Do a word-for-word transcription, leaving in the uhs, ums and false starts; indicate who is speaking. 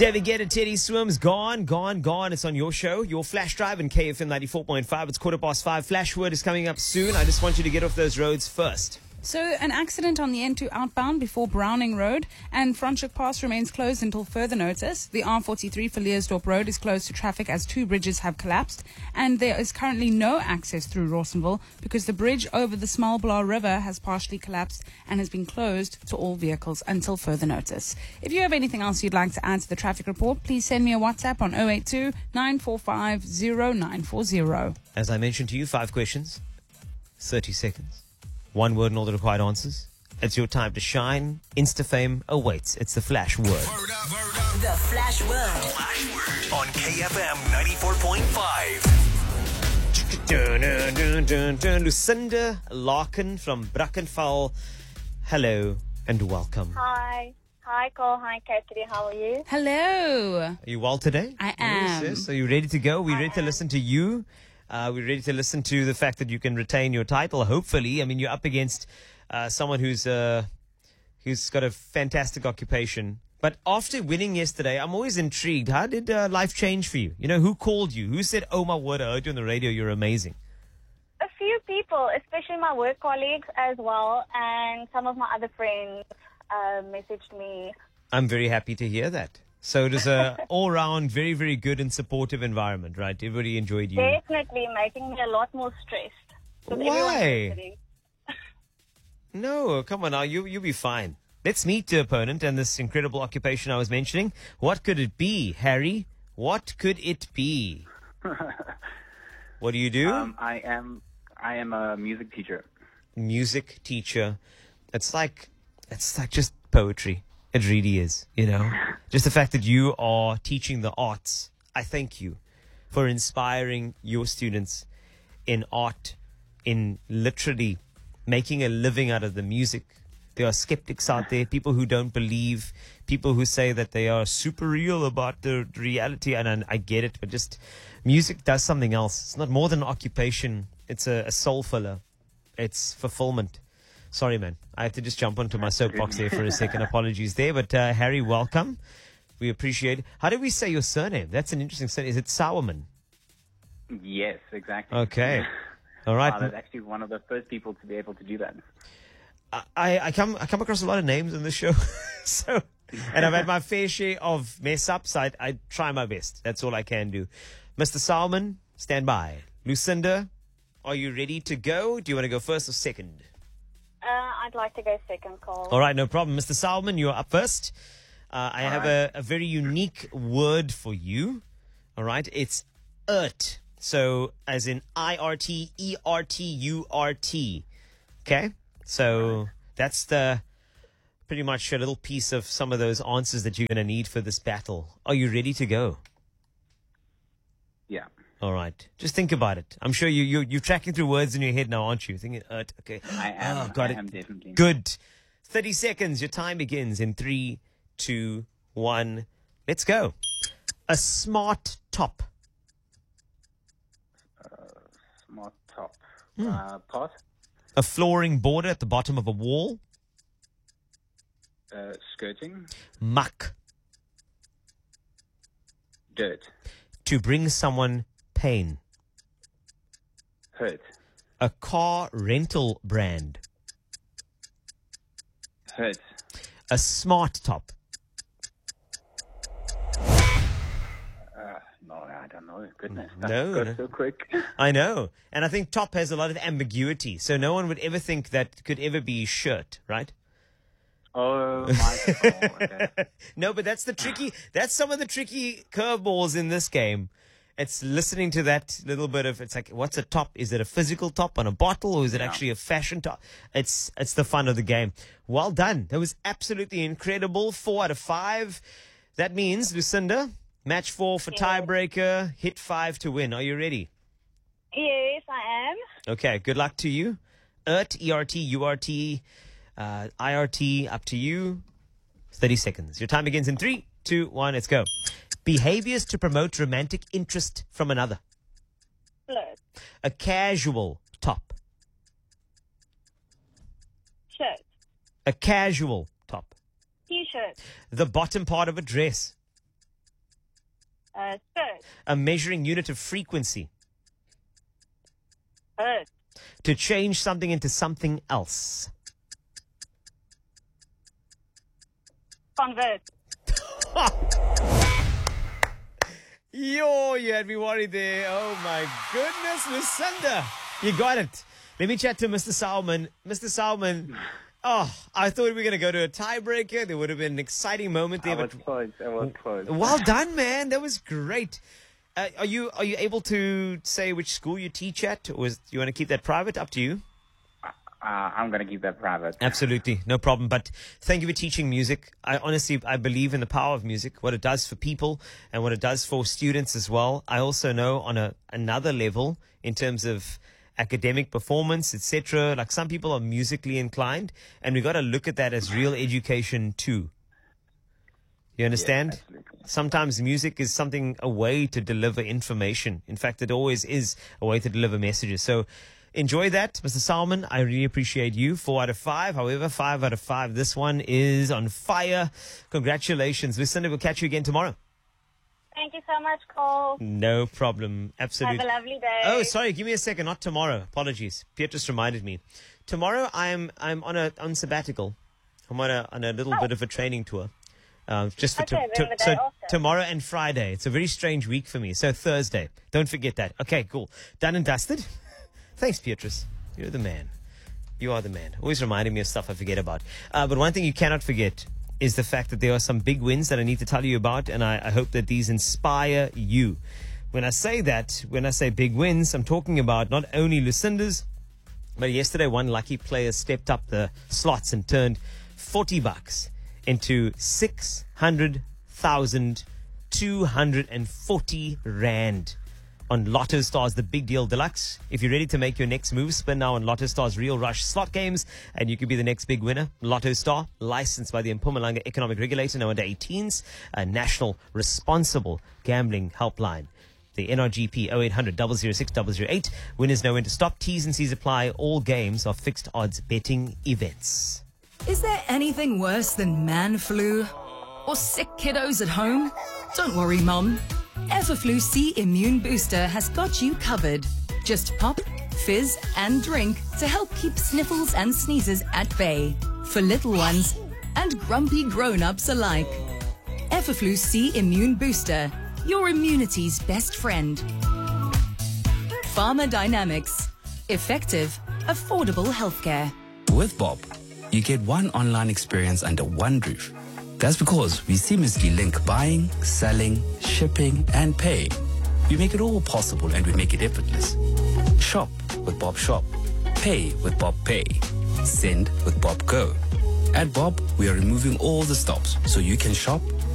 Speaker 1: David Guetta, Teddy Swims, gone, gone, gone. It's on your show, your Flash Drive in K F M ninety-four point five. It's quarter past five. Flash Word is coming up soon. I just want you to get off those roads first.
Speaker 2: So, an accident on the N two outbound before Browning Road, and Franschhoek Pass remains closed until further notice. The R forty-three for Leersdorp Road is closed to traffic as two bridges have collapsed, and there is currently no access through Rawsonville because the bridge over the Smalblaar River has partially collapsed and has been closed to all vehicles until further notice. If you have anything else you'd like to add to the traffic report, please send me a WhatsApp on zero eight two, nine four five, zero nine four zero.
Speaker 1: As I mentioned to you, five questions, thirty seconds. One word and all the required answers. It's your time to shine. Insta-fame awaits. It's the Flash Word.
Speaker 3: Word up, word up.
Speaker 4: The Flash Word.
Speaker 3: Flash Word on K F M ninety-four point five.
Speaker 1: Dun, dun, dun, dun, dun. Lucinda Larkin from Brackenfell. Hello and welcome.
Speaker 5: Hi. Hi, Cole. Hi, Cassidy. How are you?
Speaker 2: Hello.
Speaker 1: Are you well today?
Speaker 2: I am.
Speaker 1: Yes, yes. Are you ready to go? We're ready to listen to you. Uh, we're ready to listen to the fact that you can retain your title, hopefully. I mean, you're up against uh, someone who's uh, who's got a fantastic occupation. But after winning yesterday, I'm always intrigued. How did uh, life change for you? You know, who called you? Who said, oh, my word, I heard you on the radio, you're amazing?
Speaker 5: A few people, especially my work colleagues as well, and some of my other friends uh, messaged me.
Speaker 1: I'm very happy to hear that. So it was a all-round, very, very good and supportive environment, right? Everybody enjoyed you.
Speaker 5: Definitely making me a lot more stressed. With
Speaker 1: Why? No, come on now. You, you'll be fine. Let's meet your opponent and this incredible occupation I was mentioning. What could it be, Harry? What could it be? What do you do?
Speaker 6: Um, I am I am a music teacher.
Speaker 1: Music teacher. It's like, it's like just poetry. It really is, you know. Just the fact that you are teaching the arts, I thank you for inspiring your students in art, in literally making a living out of the music. There are skeptics out there, people who don't believe, people who say that they are super real about the reality, and I, I get it, but just music does something else. It's not more than an occupation. It's a, a soul filler. It's fulfillment. Sorry, man. I have to just jump onto my soapbox there for a second. Apologies there. But, uh, Harry, welcome. We appreciate it. How do we say your surname? That's an interesting surname. Is it Sauerman?
Speaker 6: Yes, exactly.
Speaker 1: Okay. All right.
Speaker 6: Wow, that's actually one of the first people to be able to do that.
Speaker 1: I, I come I come across a lot of names in this show. so, and I've had my fair share of mess-ups. I, I try my best. That's all I can do. Mister Sauerman, stand by. Lucinda, are you ready to go? Do you want to go first or second?
Speaker 5: Uh, I'd like to go second, Cole.
Speaker 1: All right, no problem. Mister Salman, you're up first. Uh, I have a, a very unique word for you. All right, it's E R T. So, as in I R T, E R T U R T. Okay? So, that's the pretty much a little piece of some of those answers that you're going to need for this battle. Are you ready to go?
Speaker 6: Yeah.
Speaker 1: All right. Just think about it. I'm sure you, you, you're tracking through words in your head now, aren't you? Thinking, uh, okay.
Speaker 6: I am.
Speaker 1: Oh, got
Speaker 6: I
Speaker 1: it.
Speaker 6: am definitely.
Speaker 1: Good. thirty seconds. Your time begins in three, two, one. Let's go. A smart top.
Speaker 6: Smart top.
Speaker 1: Hmm.
Speaker 6: Uh, pot.
Speaker 1: A flooring border at the bottom of a wall.
Speaker 6: Uh, skirting.
Speaker 1: Muck.
Speaker 6: Dirt.
Speaker 1: To bring someone pain.
Speaker 6: Hurt.
Speaker 1: A car rental brand.
Speaker 6: Hurt.
Speaker 1: A smart top.
Speaker 6: Uh, no, I don't know. Goodness.
Speaker 1: No,
Speaker 6: That's
Speaker 1: no.
Speaker 6: so quick.
Speaker 1: I know. And I think top has a lot of ambiguity. So no one would ever think that could ever be shirt, right?
Speaker 6: Oh, my God. Okay.
Speaker 1: No, but that's the tricky, that's some of the tricky curveballs in this game. It's listening to that little bit of, it's like, what's a top? Is it a physical top on a bottle, or is it
Speaker 6: Yeah.
Speaker 1: actually a fashion top? It's, it's the fun of the game. Well done. That was absolutely incredible. Four out of five. That means, Lucinda, match four for tiebreaker, hit five to win. Are you ready?
Speaker 5: Yes, I am.
Speaker 1: Okay, good luck to you. E R T, E R T, U R T, uh, I R T, up to you. thirty seconds. Your time begins in three, two, one, let's go. Behaviors to promote romantic interest from another.
Speaker 5: Flirt.
Speaker 1: A casual top.
Speaker 5: Shirt.
Speaker 1: A casual top.
Speaker 5: T-shirt.
Speaker 1: The bottom part of a dress.
Speaker 5: Uh, skirt.
Speaker 1: A measuring unit of frequency.
Speaker 5: Hertz.
Speaker 1: To change something into something else.
Speaker 5: Convert.
Speaker 1: Yo, you had me worried there. Oh my goodness, Lucinda. You got it. Let me chat to Mister Salman. Mister Salman, oh, I thought we were going to go to a tiebreaker. There would have been an exciting moment there.
Speaker 6: I was
Speaker 1: but
Speaker 6: close. I was close.
Speaker 1: well done, man. That was great. Uh, are you are you able to say which school you teach at, or is, do you want to keep that private? Up to you.
Speaker 6: Uh, I'm going to keep that private.
Speaker 1: Absolutely, no problem. But thank you for teaching music. I honestly, I believe in the power of music, what it does for people and what it does for students as well. I also know on a another level in terms of academic performance, et cetera. Like some people are musically inclined, and we got to look at that as real education too. You understand?
Speaker 6: Yes, absolutely.
Speaker 1: Sometimes music is something, a way to deliver information. In fact, it always is a way to deliver messages. So enjoy that, Mister Salman. I really appreciate you. Four out of five. However, five out of five. This one is on fire. Congratulations. Lucinda, we'll catch you again tomorrow.
Speaker 5: Thank you so much, Cole.
Speaker 1: No problem. Absolutely.
Speaker 5: Have a lovely day.
Speaker 1: Oh, sorry. Give me a second. Not tomorrow. Apologies. Pierre just reminded me. Tomorrow, I'm I'm on a on sabbatical. I'm on a on a little bit of a training tour. Uh, just for
Speaker 5: Okay,
Speaker 1: to,
Speaker 5: then the
Speaker 1: so
Speaker 5: day after.
Speaker 1: tomorrow and Friday. It's a very strange week for me. So Thursday. Don't forget that. Okay, cool. Done and dusted. Thanks, Beatrice. You're the man. You are the man. Always reminding me of stuff I forget about. Uh, but one thing you cannot forget is the fact that there are some big wins that I need to tell you about, and I, I hope that these inspire you. When I say that, when I say big wins, I'm talking about not only Lucinda's, but yesterday one lucky player stepped up the slots and turned forty bucks into six hundred thousand two hundred forty rand on Lotto Stars, the Big Deal Deluxe. If you're ready to make your next move, spin now on Lotto Stars Real Rush slot games, and you could be the next big winner. Lotto Star, licensed by the Mpumalanga Economic Regulator, now under eighteens, a national responsible gambling helpline. The N R G P oh eight hundred, double oh six, double oh eight. Winners know when to stop. T's and C's apply. All games are fixed odds betting events.
Speaker 4: Is there anything worse than man flu? Or sick kiddos at home? Don't worry, Mum. Everflu C Immune Booster has got you covered. Just pop, fizz, and drink to help keep sniffles and sneezes at bay. For little ones and grumpy grown-ups alike. Everflu C Immune Booster, your immunity's best friend. Pharma Dynamics. Effective, affordable healthcare.
Speaker 7: With Bob, you get one online experience under one roof. That's because we seamlessly link buying, selling, shipping, and paying. We make it all possible and we make it effortless. Shop with Bob Shop. Pay with Bob Pay. Send with Bob Go. At Bob, we are removing all the stops so you can shop,